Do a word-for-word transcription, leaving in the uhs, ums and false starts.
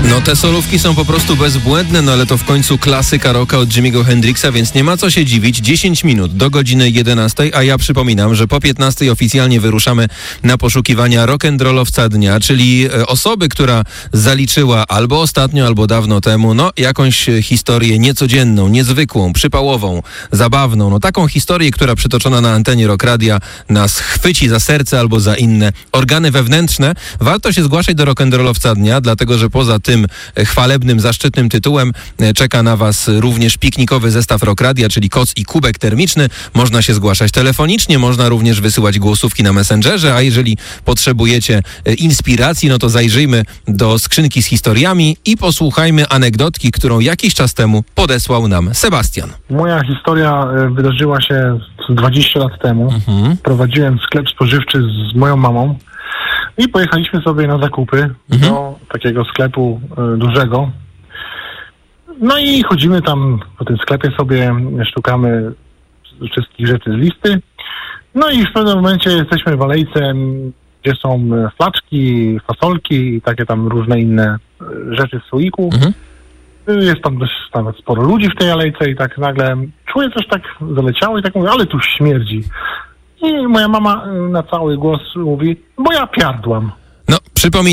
No te solówki są po prostu bezbłędne, no ale to w końcu klasyka rocka od Jimmy'ego Hendrixa, więc nie ma co się dziwić. dziesięć minut do godziny jedenastej, a ja przypominam, że po piętnastej oficjalnie wyruszamy na poszukiwania rock'n'rollowca dnia, czyli osoby, która zaliczyła albo ostatnio, albo dawno temu, no jakąś historię niecodzienną, niezwykłą, przypałową, zabawną, no taką historię, która przytoczona na antenie Rock Radia nas chwyci za serce albo za inne organy wewnętrzne. Warto się zgłaszać do rock'n'rollowca dnia, dlatego że poza tym chwalebnym, zaszczytnym tytułem czeka na Was również piknikowy zestaw Rock Radia, czyli koc i kubek termiczny. Można się zgłaszać telefonicznie, można również wysyłać głosówki na Messengerze, a jeżeli potrzebujecie inspiracji, no to zajrzyjmy do skrzynki z historiami i posłuchajmy anegdotki, którą jakiś czas temu podesłał nam Sebastian. Moja historia wydarzyła się dwadzieścia lat temu. Mhm. Prowadziłem sklep spożywczy z moją mamą i pojechaliśmy sobie na zakupy mhm. do takiego sklepu y, dużego. No i chodzimy tam po tym sklepie sobie, szukamy wszystkich rzeczy z listy. No i w pewnym momencie jesteśmy w alejce, gdzie są flaczki, fasolki i takie tam różne inne rzeczy w słoiku. Mhm. Jest tam dość tam sporo ludzi w tej alejce i tak nagle czuję, coś tak zaleciało i tak mówię, ale tu śmierdzi. I moja mama na cały głos mówi, bo ja piardłam. No, przypominam.